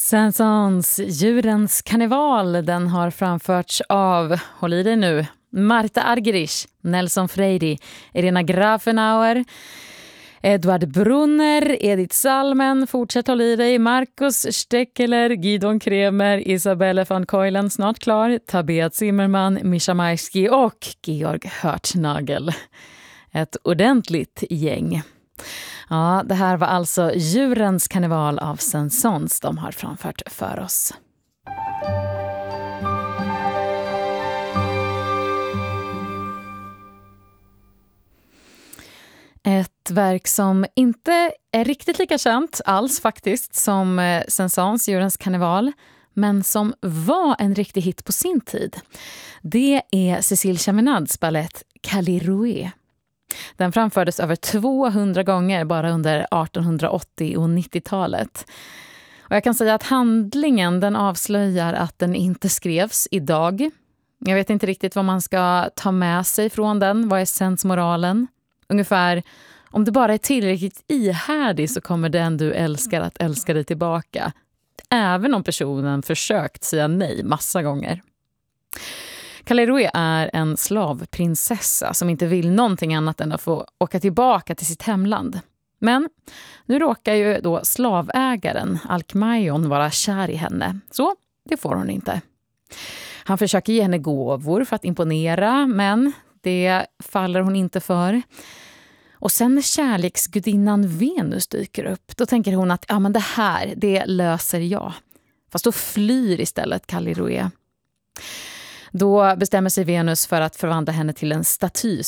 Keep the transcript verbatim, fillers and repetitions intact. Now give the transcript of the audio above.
Saint-Saëns djurens karneval, den har framförts av, håll i dig nu, Marta Argerich, Nelson Freire, Irena Grafenauer, Edward Brunner, Edith Salmen, fortsätt håll i dig, Markus Steckeler, Gidon Kremer, Isabelle van Keulen, snart klar, Tabea Zimmerman, Mischa Maisky och Georg Hörtnagel. Ett ordentligt gäng. Ja, det här var alltså djurens karneval av Saint-Saëns de har framfört för oss. Ett verk som inte är riktigt lika känt alls faktiskt som Saint-Saëns djurens karneval, men som var en riktig hit på sin tid. Det är Cécile Chaminade's ballett Calliroué. Den framfördes över tvåhundra gånger bara under artonhundraåttio- och nittiotalet. Och jag kan säga att handlingen den avslöjar att den inte skrevs idag. Jag vet inte riktigt vad man ska ta med sig från den. Vad är sensmoralen? Ungefär, om du bara är tillräckligt ihärdig så kommer den du älskar att älska dig tillbaka. Även om personen försökt säga nej massa gånger. Calliroué är en slavprinsessa som inte vill någonting annat än att få åka tillbaka till sitt hemland. Men nu råkar ju då slavägaren Alkmaion vara kär i henne, så det får hon inte. Han försöker ge henne gåvor för att imponera, men det faller hon inte för. Och sen när kärleksgudinnan Venus dyker upp, då tänker hon att ja, men det här, det löser jag. Fast då flyr istället Calliroué. Då bestämmer sig Venus för att förvandla henne till en staty